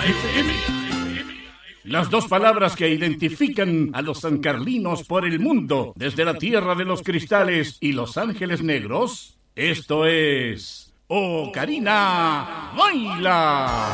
FM. Las dos palabras que identifican a los sancarlinos por el mundo, desde la tierra de los cristales y los ángeles negros. Esto es Ocarina Baila.